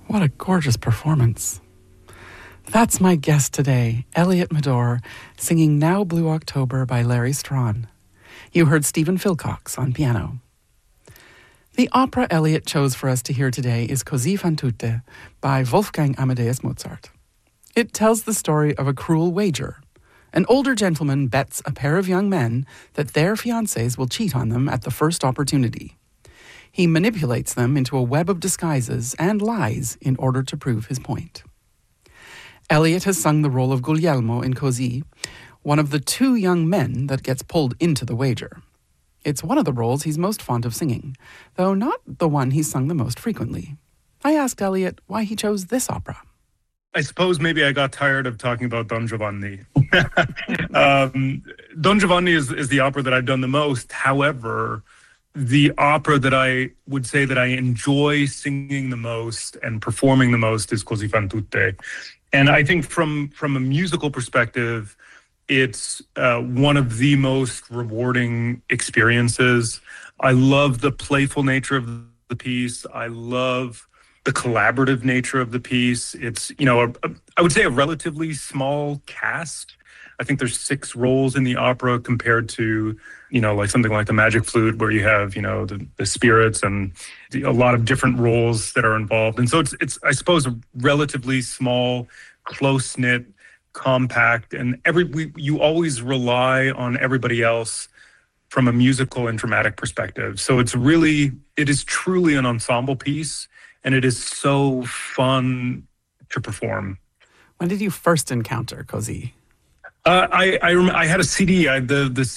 What a gorgeous performance. That's my guest today, Elliott Madore, singing Now Blue October by Larry Strachan. You heard Stephen Philcox on piano. The opera Elliott chose for us to hear today is Così fan tutte by Wolfgang Amadeus Mozart. It tells the story of a cruel wager. An older gentleman bets a pair of young men that their fiancés will cheat on them at the first opportunity. He manipulates them into a web of disguises and lies in order to prove his point. Elliott has sung the role of Guglielmo in Così, one of the two young men that gets pulled into the wager. It's one of the roles he's most fond of singing, though not the one he's sung the most frequently. I asked Elliott why he chose this opera. I suppose maybe I got tired of talking about Don Giovanni. Don Giovanni is the opera that I've done the most. However, the opera that I would say that I enjoy singing the most and performing the most is Così fan tutte. And I think from a musical perspective, it's one of the most rewarding experiences. I love the playful nature of the piece. I love the collaborative nature of the piece. It's, I would say a relatively small cast. I think there's 6 roles in the opera compared to, like something like the Magic Flute, where you have, the spirits and a lot of different roles that are involved. And so it's I suppose, a relatively small, close-knit, compact, and you always rely on everybody else from a musical and dramatic perspective. So it is truly an ensemble piece, and it is so fun to perform. When did you first encounter Così? I had a CD. The